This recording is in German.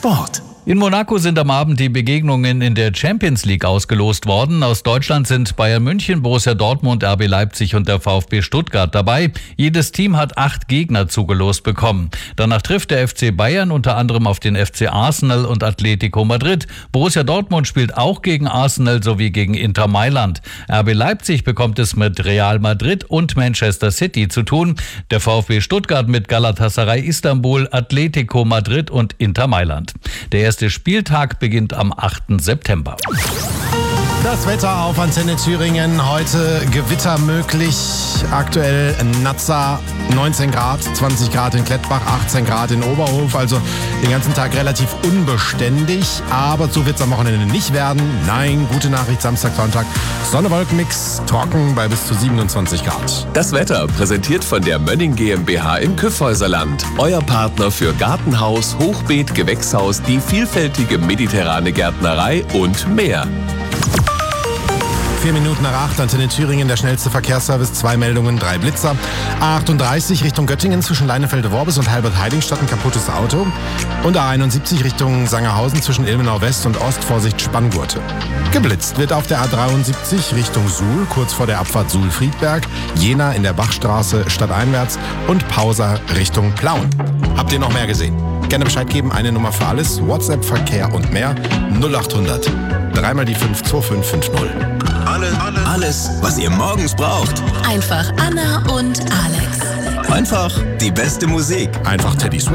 Sport. In Monaco sind am Abend die Begegnungen in der Champions League ausgelost worden. Aus Deutschland sind Bayern München, Borussia Dortmund, RB Leipzig und der VfB Stuttgart dabei. Jedes Team hat 8 Gegner zugelost bekommen. Danach trifft der FC Bayern unter anderem auf den FC Arsenal und Atletico Madrid. Borussia Dortmund spielt auch gegen Arsenal sowie gegen Inter Mailand. RB Leipzig bekommt es mit Real Madrid und Manchester City zu tun. Der VfB Stuttgart mit Galatasaray Istanbul, Atletico Madrid und Inter Mailand. Der erste Spieltag beginnt am 8. September. Das Wetter auf Antenne Thüringen. Heute Gewitter möglich. Aktuell Nazza 19 Grad, 20 Grad in Klettbach, 18 Grad in Oberhof. Also den ganzen Tag relativ unbeständig. Aber so wird es am Wochenende nicht werden. Nein, gute Nachricht, Samstag, Sonntag. Sonne-Wolken-Mix, trocken bei bis zu 27 Grad. Das Wetter präsentiert von der Mönning GmbH im Kyffhäuserland. Euer Partner für Gartenhaus, Hochbeet, Gewächshaus, die vielfältige mediterrane Gärtnerei und mehr. 4 Minuten nach 8, Antenne Thüringen, der schnellste Verkehrsservice, 2 Meldungen, 3 Blitzer. A38 Richtung Göttingen zwischen Leinefelde-Worbis und Halbert-Heidingstadt ein kaputtes Auto. Und A71 Richtung Sangerhausen zwischen Ilmenau West und Ost, Vorsicht Spanngurte. Geblitzt wird auf der A73 Richtung Suhl, kurz vor der Abfahrt Suhl-Friedberg, Jena in der Bachstraße stadteinwärts und Pausa Richtung Plauen. Habt ihr noch mehr gesehen? Gerne Bescheid geben, eine Nummer für alles, WhatsApp, Verkehr und mehr, 0800 3 mal die 5 2550. Alles, was ihr morgens braucht. Einfach Anna und Alex. Einfach die beste Musik. Einfach Teddy Swims.